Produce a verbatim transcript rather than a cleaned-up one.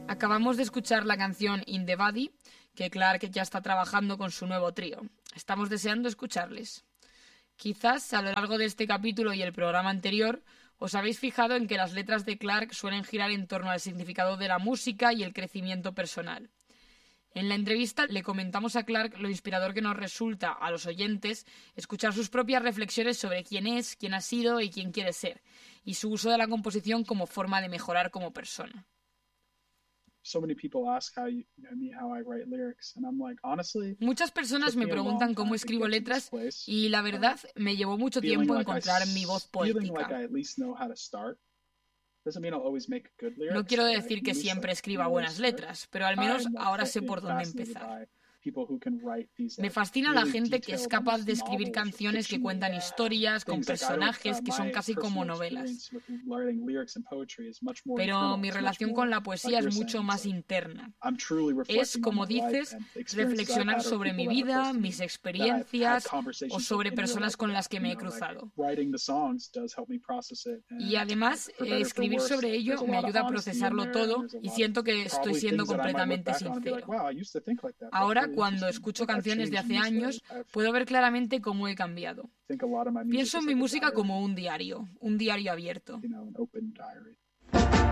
Acabamos de escuchar la canción In the Body, que Clark ya está trabajando con su nuevo trío. Estamos deseando escucharles. Quizás a lo largo de este capítulo y el programa anterior os habéis fijado en que las letras de Clark suelen girar en torno al significado de la música y el crecimiento personal. En la entrevista le comentamos a Clark lo inspirador que nos resulta a los oyentes escuchar sus propias reflexiones sobre quién es, quién ha sido y quién quiere ser, y su uso de la composición como forma de mejorar como persona. Muchas personas me preguntan cómo escribo letras y la verdad me llevó mucho tiempo encontrar mi voz poética. No quiero decir que siempre escriba buenas letras, pero al menos ahora sé por dónde empezar. Me fascina la gente que es capaz de escribir canciones que cuentan historias con personajes que son casi como novelas. Pero mi relación con la poesía es mucho más interna. Es, como dices, reflexionar sobre mi vida, mis experiencias o sobre personas con las que me he cruzado. Y además, escribir sobre ello me ayuda a procesarlo todo y siento que estoy siendo completamente sincero. Ahora, cuando escucho canciones de hace años, puedo ver claramente cómo he cambiado. Pienso en mi música como un diario, un diario abierto.